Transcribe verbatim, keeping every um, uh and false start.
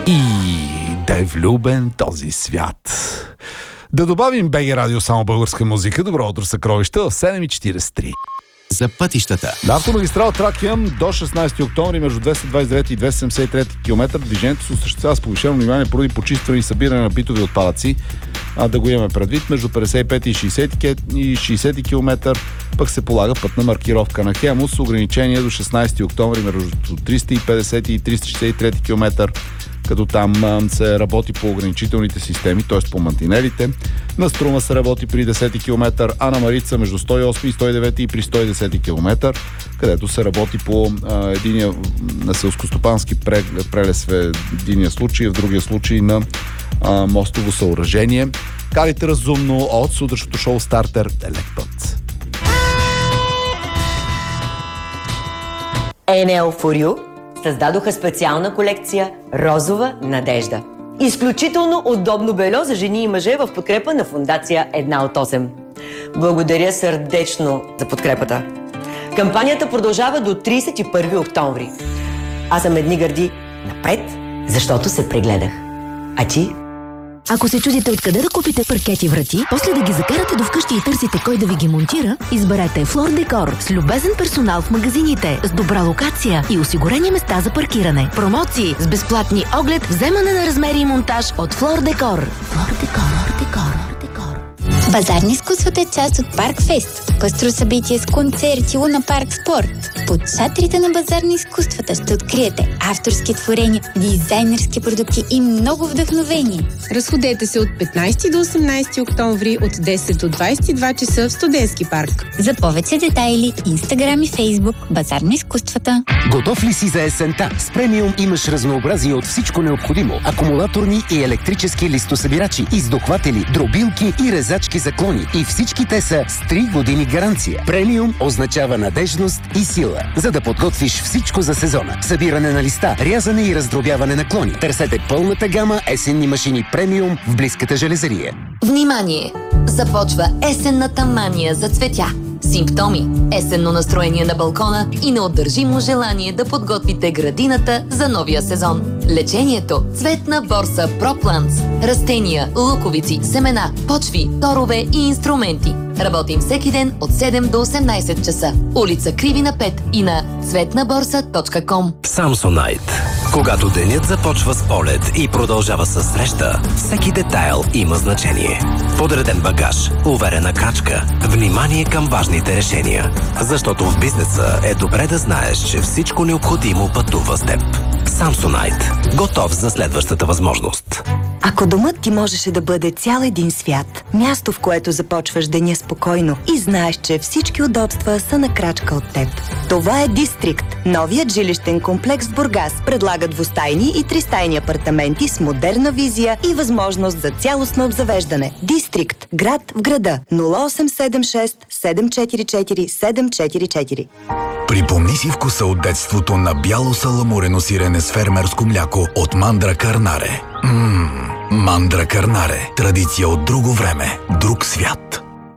И да е влюбен този свят. Да добавим БГ Радио само българска музика. Добро утро, съкровища, в седем и четиридесет и три. За пътищата. На автомагистрала Тракия до шестнадесети октомври между двеста двадесет и девети и двеста седемдесет и трети километър движението се осъществява с повишено внимание поради почистване и събиране на битови отпадъци. А да го имаме предвид, между петдесет и пети и шейсети километър пък се полага пътна маркировка. На Хемус ограничение до шестнадесети октомври между триста и петдесети и триста шейсет и трети километър, като там а, се работи по ограничителните системи, т.е. по мантинелите. На Струма се работи при десети километър, а на Марица между сто и осми и сто и девети и при сто и десети километър, където се работи по а, единия на селскостопански прелез в единия случай, в другия случай на а, мостово съоръжение. Карайте разумно от сутрашното шоу Стартер Електът. Енел For You създадоха специална колекция Розова надежда. Изключително удобно бельо за жени и мъже в подкрепа на фондация една от осем. Благодаря сърдечно за подкрепата. Кампанията продължава до тридесет и първи октомври. Аз съм Едни Гърди напред, защото се прегледах. А ти? Ако се чудите откъде да купите паркети врати, после да ги закарате до вкъщи и търсите кой да ви ги монтира, изберете Флор Декор с любезен персонал в магазините, с добра локация и осигурени места за паркиране. Промоции с безплатни оглед, вземане на размери и монтаж от Флор Декор. Флор Декор, Декор, Декор. Базар на изкуството е част от Паркфест. Пъстро събитие с концерти, Луна Парк Спорт. Под шатрите на Базар на изкуствата ще откриете авторски творения, дизайнерски продукти и много вдъхновение. Разходете се от петнадесети до осемнадесети октомври от десет до двадесет и два часа в Студентски парк. За повече детайли, Инстаграм и Фейсбук, Базар на изкуствата. Готов ли си за есента? С премиум имаш разнообразие от всичко необходимо. Акумулаторни и електрически листосъбирачи, издухватели, дробилки и резачки за клони. И всички те са с три години гаранция. Премиум означава надежност и сила, за да подготвиш всичко за сезона. Събиране на листа, рязане и раздробяване на клони. Търсете пълната гама есенни машини премиум в близката железария. Внимание! Започва есенната мания за цветя. Симптоми, есенно настроение на балкона и неотдържимо желание да подготвите градината за новия сезон. Лечението – цветна борса ProPlants. Растения, луковици, семена, почви, торове и инструменти. Работим всеки ден от седем до осемнадесет часа. Улица Кривина пет и на цветна борса точка ком. Samsonite. Когато денят започва с полет и продължава със среща, всеки детайл има значение. Подреден багаж, уверена крачка, внимание към важните решения. Защото в бизнеса е добре да знаеш, че всичко необходимо пътува с теб. Samsonite. Готов за следващата възможност. Ако домът ти можеше да бъде цял един свят, място, в което започваш деня спокойно и знаеш, че всички удобства са на крачка от теб. Това е Дистрикт. Новият жилищен комплекс в Бургас предлага двустайни и тристайни апартаменти с модерна визия и възможност за цялостно обзавеждане. Дистрикт. Град в града. нула осем седем шест седем четири четири седем четири четири. Припомни си вкуса от детството на бяло саламурено сирене с фермерско мляко от Мандра Карнаре. Ммм, Мандра Карнаре. Традиция от друго време, друг свят.